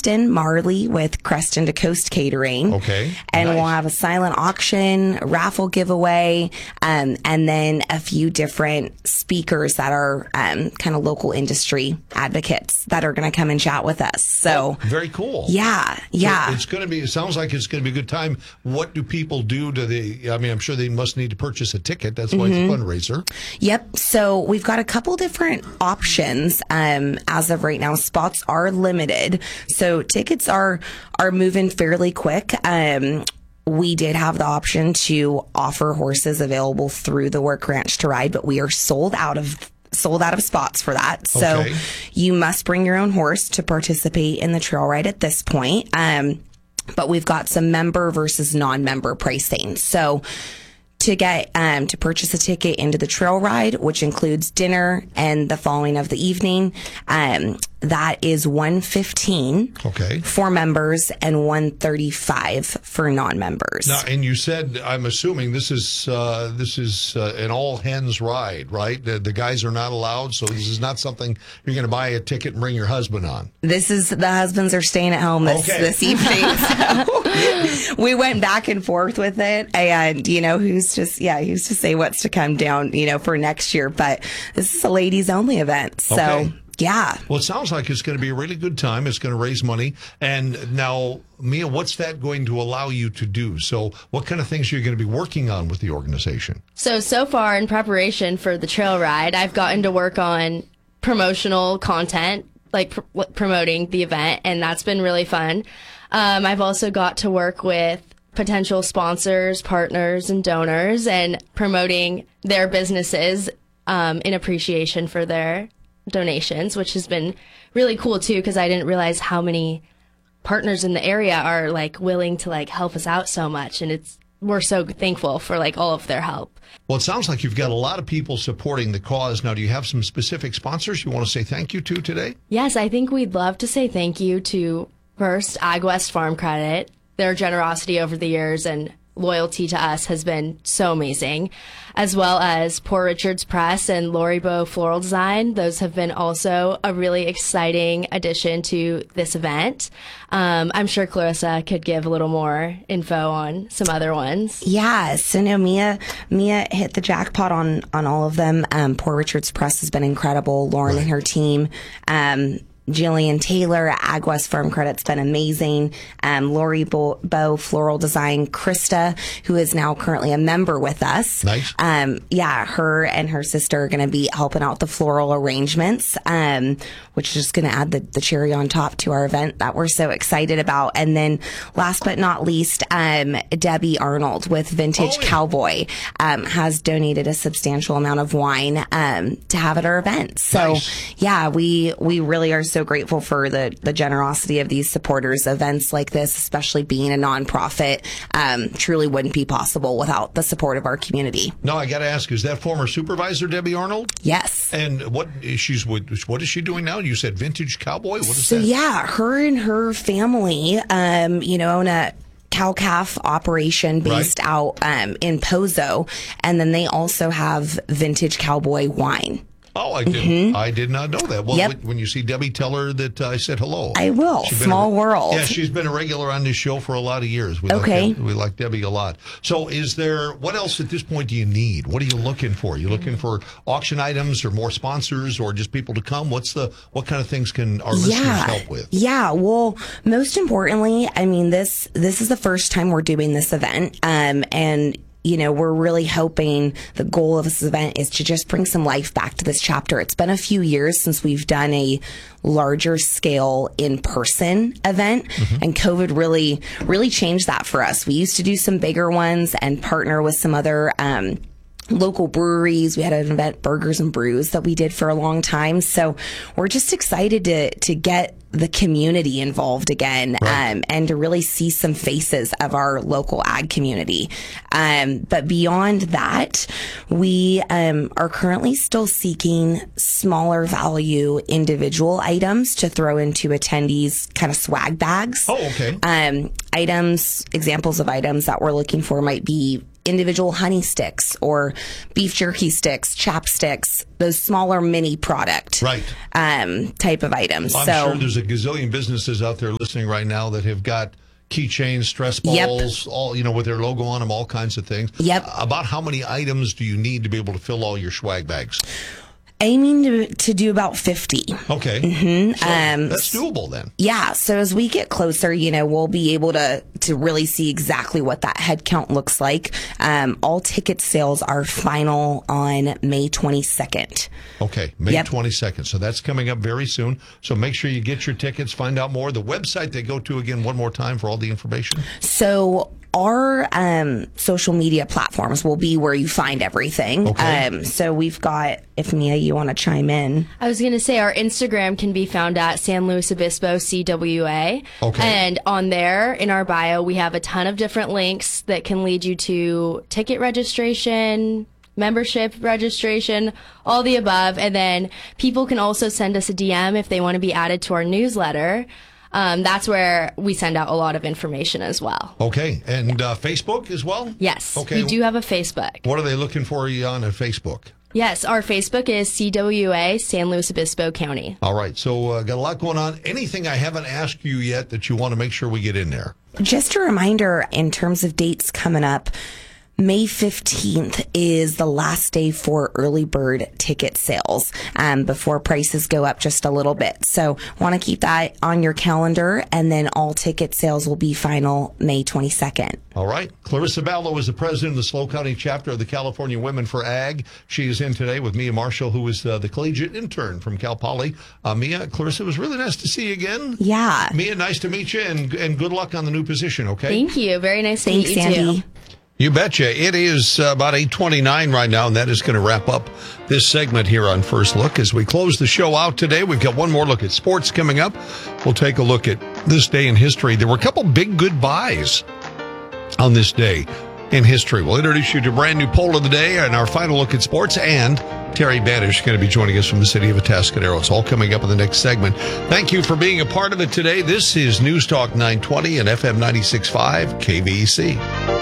Creston Marley with Creston to Coast Catering. Okay. And Nice. we'll have a silent auction, raffle giveaway, and then a few different speakers that are kind of local industry advocates that are going to come and chat with us. So Very cool. yeah. So it's going to be, it sounds like it's going to be a good time. What do people do? I'm sure they must need to purchase a ticket. That's why it's a fundraiser. Yep. So we've got a couple different options. As of right now, spots are limited. So tickets are moving fairly quick. We did have the option to offer horses available through the Work Ranch to Ride, but we are sold out of spots for that. So Okay. you must bring your own horse to participate in the trail ride at this point. But we've got some member versus non-member pricing. So to get to purchase a ticket into the trail ride, which includes dinner and the following of the evening, that is $115 Okay. for members and $135 for non-members. Now, and you said, I'm assuming this is an all hands ride, right? The guys are not allowed, so this is not something you're going to buy a ticket and bring your husband on. This is the husbands are staying at home this evening. So we went back and forth with it, and who's to say what's to come down, for next year. But this is a ladies only event, so. Okay. Yeah. Well, it sounds like it's going to be a really good time. It's going to raise money. And now, Mia, what's that going to allow you to do? So what kind of things are you going to be working on with the organization? So far in preparation for the trail ride, I've gotten to work on promotional content, like promoting the event, and that's been really fun. I've also got to work with potential sponsors, partners, and donors, and promoting their businesses in appreciation for their donations, which has been really cool too, because I didn't realize how many partners in the area are willing to help us out so much, and we're so thankful for all of their help. Well, it sounds like you've got a lot of people supporting the cause. Now, do you have some specific sponsors you want to say thank you to today? Yes, I think we'd love to say thank you to first AgWest Farm Credit. Their generosity over the years and loyalty to us has been so amazing, as well as Poor Richard's Press and Lori Bow Floral Design. Those have been also a really exciting addition to this event. I'm sure Clarissa could give a little more info on some other ones. Yeah, so no, Mia hit the jackpot on all of them. Poor Richard's Press has been incredible. Lauren and her team. Jillian Taylor at AgWest Farm Credit's been amazing. Lori Bow Floral Design, Krista, who is now currently a member with us. Nice. Her and her sister are going to be helping out the floral arrangements, which is just going to add the cherry on top to our event that we're so excited about. And then last but not least, Debbie Arnold with Vintage Cowboy has donated a substantial amount of wine to have at our event. So Nice. yeah, we really are so grateful for the generosity of these supporters. Events like this, especially being a nonprofit, truly wouldn't be possible without the support of our community. No, I got to ask, is that former supervisor Debbie Arnold? Yes. And what is she doing now? You said Vintage Cowboy? What is So that? yeah, her and her family, own a cow-calf operation based out in Pozo, and then they also have Vintage Cowboy wine. Oh, I did. I did not know that. Well, Yep. when you see Debbie, tell her that I said hello. I will. She's been Small world. Yeah, she's been a regular on this show for a lot of years. We like Debbie a lot. So what else at this point do you need? What are you looking for? Are you looking for auction items or more sponsors or just people to come? What kind of things can our listeners help with? Yeah. Well, most importantly, this is the first time we're doing this event. And we're really hoping the goal of this event is to just bring some life back to this chapter. It's been a few years since we've done a larger scale in-person event, and COVID really, really changed that for us. We used to do some bigger ones and partner with some other local breweries. We had an event, Burgers and Brews, that we did for a long time. So we're just excited to get the community involved again, and to really see some faces of our local ag community. But beyond that, we are currently still seeking smaller value individual items to throw into attendees' kind of swag bags. Oh, okay. Examples of items that we're looking for might be individual honey sticks or beef jerky sticks, chapsticks, those smaller mini product type of items. I'm sure there's a gazillion businesses out there listening right now that have got keychains, stress balls, all with their logo on them, all kinds of things. About how many items do you need to be able to fill all your swag bags? Aiming to do about 50. Okay. Mm-hmm. So that's doable then. Yeah. So as we get closer, we'll be able to really see exactly what that head count looks like. All ticket sales are final on May 22nd. Okay. May 22nd. So that's coming up very soon. So make sure you get your tickets, find out more. The website they go to again, one more time for all the information. So our social media platforms will be where you find everything. Okay. So we've got, if Mia, you want to chime in. I was going to say our Instagram can be found at San Luis Obispo CWA. Okay. And on there, in our bio, we have a ton of different links that can lead you to ticket registration, membership registration, all the above. And then people can also send us a DM if they want to be added to our newsletter. That's where we send out a lot of information as well. Okay. And Facebook as well? Yes. Okay. We do have a Facebook. What are they looking for you on Facebook? Yes, our Facebook is CWA, San Luis Obispo County. All right. So got a lot going on. Anything I haven't asked you yet that you want to make sure we get in there? Just a reminder in terms of dates coming up. May 15th is the last day for early bird ticket sales before prices go up just a little bit. So want to keep that on your calendar, and then all ticket sales will be final May 22nd. All right. Clarissa Ballo is the president of the SLO County chapter of the California Women for Ag. She is in today with Mia Marshall, who is the collegiate intern from Cal Poly. Mia, Clarissa, it was really nice to see you again. Yeah. Mia, nice to meet you, and good luck on the new position, okay? Thank you. Very nice to meet you, Sandy. too. You betcha. It is about 8:29 right now, and that is going to wrap up this segment here on First Look. As we close the show out today, we've got one more look at sports coming up. We'll take a look at this day in history. There were a couple big goodbyes on this day in history. We'll introduce you to a brand new poll of the day and our final look at sports, and Terry Banish is going to be joining us from the city of Atascadero. It's all coming up in the next segment. Thank you for being a part of it today. This is News Talk 920 and FM 96.5 KVEC.